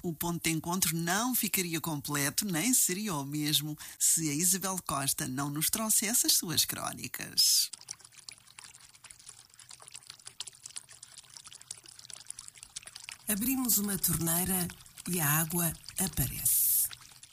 O ponto de encontro não ficaria completo, nem seria o mesmo, se a Isabel Costa não nos trouxesse as suas crónicas. Abrimos uma torneira e a água aparece.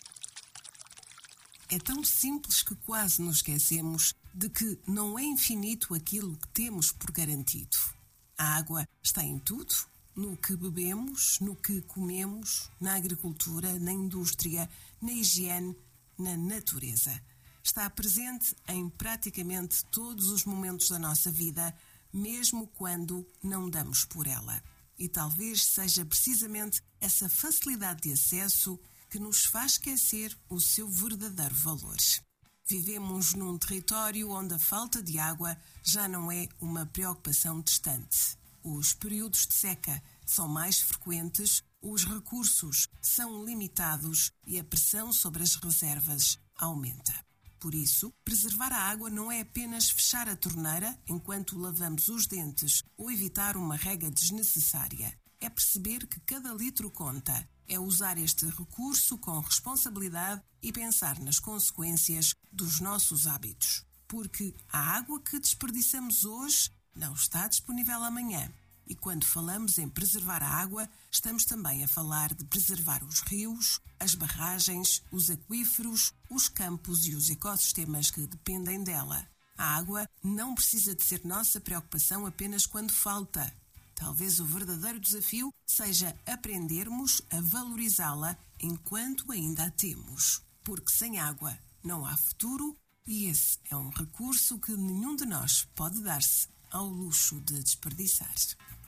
É tão simples que quase nos esquecemos de que não é infinito aquilo que temos por garantido. A água está em tudo, no que bebemos, no que comemos, na agricultura, na indústria, na higiene, na natureza. Está presente em praticamente todos os momentos da nossa vida, mesmo quando não damos por ela. E talvez seja precisamente essa facilidade de acesso que nos faz esquecer o seu verdadeiro valor. Vivemos num território onde a falta de água já não é uma preocupação distante. Os períodos de seca são mais frequentes, os recursos são limitados e a pressão sobre as reservas aumenta. Por isso, preservar a água não é apenas fechar a torneira enquanto lavamos os dentes ou evitar uma rega desnecessária. É perceber que cada litro conta. É usar este recurso com responsabilidade e pensar nas consequências dos nossos hábitos. Porque a água que desperdiçamos hoje não está disponível amanhã. E quando falamos em preservar a água, estamos também a falar de preservar os rios, as barragens, os aquíferos, os campos e os ecossistemas que dependem dela. A água não precisa de ser nossa preocupação apenas quando falta. Talvez o verdadeiro desafio seja aprendermos a valorizá-la enquanto ainda a temos. Porque sem água não há futuro e esse é um recurso que nenhum de nós pode dar-se ao luxo de desperdiçar.